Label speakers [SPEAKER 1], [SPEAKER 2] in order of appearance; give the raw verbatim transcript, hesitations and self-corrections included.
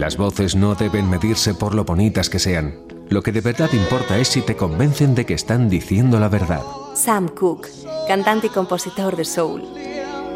[SPEAKER 1] Las voces no deben medirse por lo bonitas que sean. Lo que de verdad importa es si te convencen de que están diciendo la verdad.
[SPEAKER 2] Sam Cooke, cantante y compositor de soul.